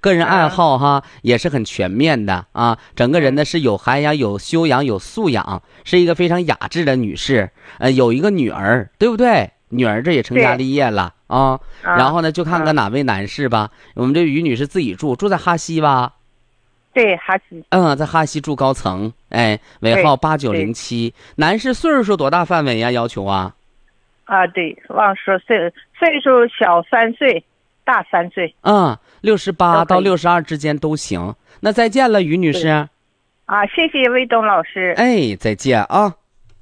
个人爱好哈也是很全面的啊，整个人呢是有涵养、有修养、有素养，是一个非常雅致的女士。有一个女儿，对不对？女儿这也成家立业了啊。然后呢，就看看哪位男士吧。我们这于女士自己住在哈西吧？ 对，哈西。 在哈西住高层，尾号8907。男士岁数多大范围呀？要求啊？ 对，忘说岁数小3岁，大3岁。 68到62之间都行。那再见了，于女士。 谢谢卫东老师。 再见啊。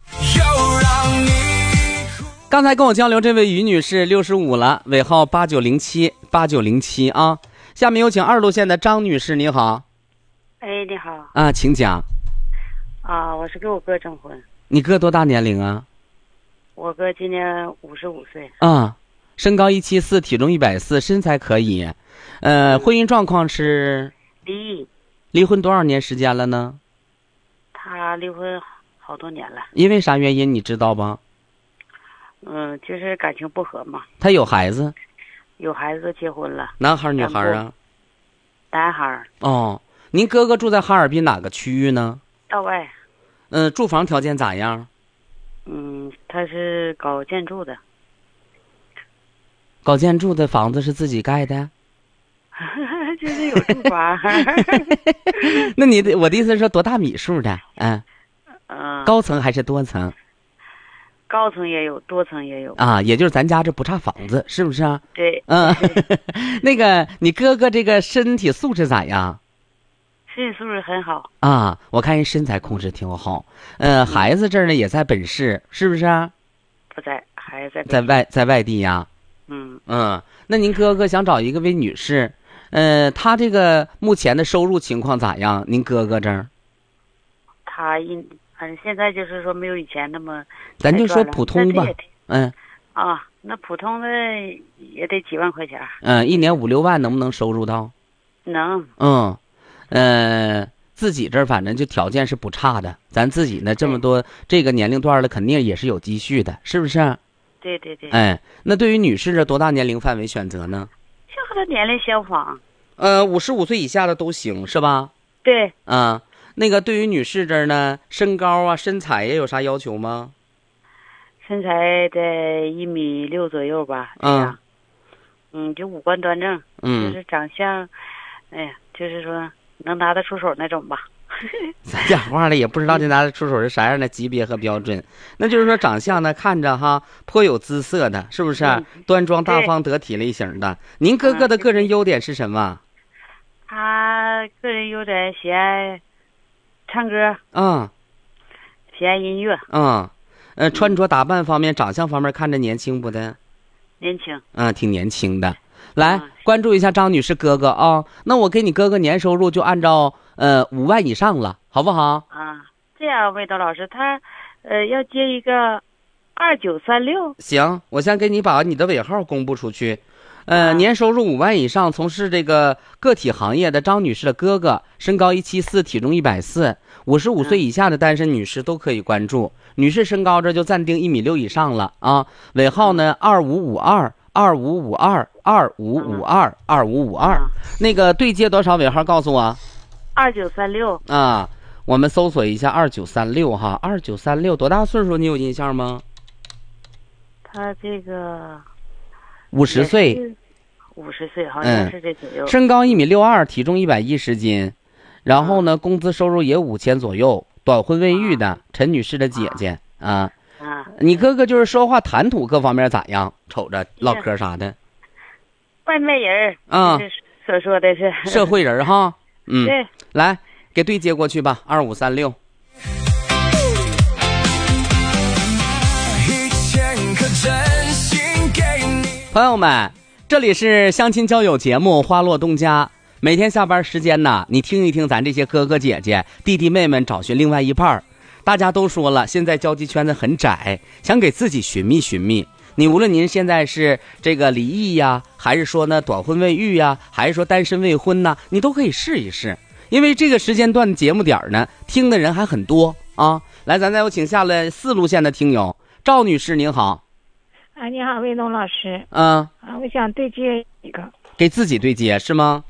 刚才跟我交流这位于女士65了，尾号8907啊。下面有请2路线的张女士，你好。 你好。 请讲。 我是给我哥征婚。 你哥多大年龄啊？ 我哥今年55岁。 身高174，体重140，身材可以。婚姻状况是离异。 离婚多少年时间了呢？ 他离婚好多年了。 因为啥原因你知道吧？ 就是感情不和嘛。 他有孩子？ 有孩子，结婚了。 男孩女孩啊？ 男孩。 您哥哥住在哈尔滨哪个区域呢？ 道外。 住房条件咋样？ 他是搞建筑的。 搞建筑的房子是自己盖的？ 就是有住房。 那我的意思是说多大米数的？高层还是多层？ 高层也有，多层也有。 也就是咱家这不差房子，是不是啊？ 对。 那个你哥哥这个身体素质咋样？ 身体素质很好。 我看人身材控制挺好。孩子这儿呢也在本市，是不是啊？ 不在，孩子在外地呀。那您哥哥想找一个位女士，他这个目前的收入情况咋样？您哥哥这儿？ 他现在就是说没有以前那么。 咱就说普通吧。 那普通的也得几万块钱。 一年5、6万能不能收入到？ 能。 自己这儿反正就条件是不差的，咱自己呢这么多这个年龄段的肯定也是有积蓄的，是不是？ 对对对。 那对于女士这多大年龄范围选择呢？ 像和他年龄相仿。 55岁以下的都行是吧？ 对。 那个对于女士这儿呢，身高啊身材也有啥要求吗？ 身材在1.6米左右吧。就五官端正。就是长相，就是说能拿得出手那种吧。 咱讲话了也不知道这拿得出手是啥样的级别和标准，那就是说长相呢看着哈颇有姿色的，是不是？端庄大方得体类型的。您哥哥的个人优点是什么？ 他个人优点喜爱唱歌。喜爱音乐。 穿着打扮方面长相方面看着年轻不的？ 年轻。 挺年轻的。来关注一下张女士哥哥啊。那我给你哥哥年收入就按照5万以上了，好不好？ 这样魏东老师他要接一个2936。 行，我先给你把你的尾号公布出去。年收入5万以上，从事这个个体行业的张女士的哥哥，身高174，体重140， 55岁以下的单身女士都可以关注。女士身高这就暂定1.6米以上了啊。尾号呢255225522552。那个对接多少尾号告诉我 ？2936。 我们搜索一下2936哈，2936多大岁数你有印象吗？ 他这个 50岁。 50岁好像是这左右。 身高1.62米，体重110斤，然后呢工资收入也5000左右，短婚未育的陈女士的姐姐你哥哥就是说话谈吐各方面咋样？瞅着唠嗑啥的。 外面人所说的是社会人哈。 对。 来给对接过去吧，2536。朋友们，这里是相亲交友节目《花落东家》，每天下班时间呢，你听一听咱这些哥哥姐姐弟弟妹们找寻另外一半。大家都说了，现在交际圈子很窄，想给自己寻觅寻觅。你无论您现在是这个离异呀，还是说呢短婚未育呀，还是说单身未婚呢，你都可以试一试。因为这个时间段的节目点呢，听的人还很多啊。来，咱再有请下来4路线的听友赵女士，您好。 你好，魏东老师。 我想对接一个。 给自己对接是吗？